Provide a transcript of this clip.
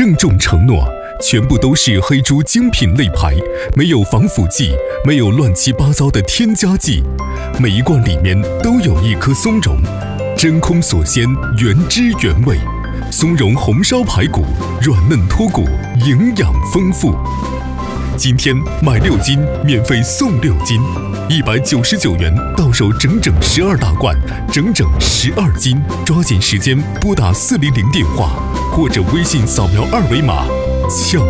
郑重承诺，全部都是黑猪精品肋排，没有防腐剂，没有乱七八糟的添加剂，每一罐里面都有一颗松茸，真空锁鲜，原汁原味。松茸红烧排骨，软嫩脱骨，营养丰富。今天买6斤免费送6斤，199元到手整整12大罐，整整12斤。抓紧时间拨打400电话或者微信扫描2维码抢。